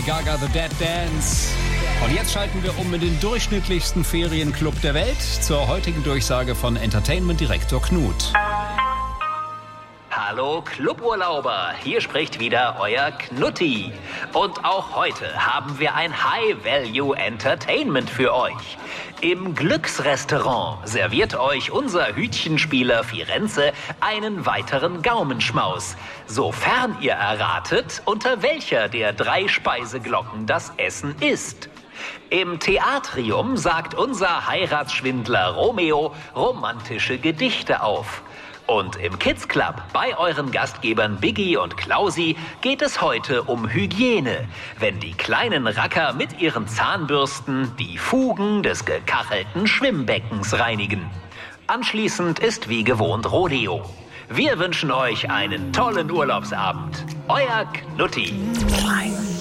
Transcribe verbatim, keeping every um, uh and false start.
Gaga, The Dead Dance. Und jetzt schalten wir um in den durchschnittlichsten Ferienclub der Welt zur heutigen Durchsage von Entertainment-Direktor Knut. Hallo Cluburlauber, hier spricht wieder euer Knutti. Und auch heute haben wir ein High-Value-Entertainment für euch. Im Glücksrestaurant serviert euch unser Hütchenspieler Firenze einen weiteren Gaumenschmaus, sofern ihr erratet, unter welcher der drei Speiseglocken das Essen ist. Im Theatrium sagt unser Heiratsschwindler Romeo romantische Gedichte auf. Und im Kids Club bei euren Gastgebern Biggie und Klausi geht es heute um Hygiene, wenn die kleinen Racker mit ihren Zahnbürsten die Fugen des gekachelten Schwimmbeckens reinigen. Anschließend ist wie gewohnt Rodeo. Wir wünschen euch einen tollen Urlaubsabend. Euer Knutti.